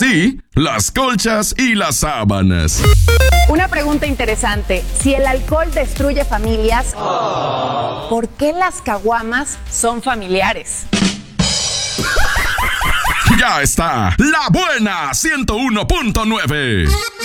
Sí, las colchas y las sábanas. Una pregunta interesante. Si el alcohol destruye familias, ¿por qué las caguamas son familiares? Ya está, La Buena 101.9.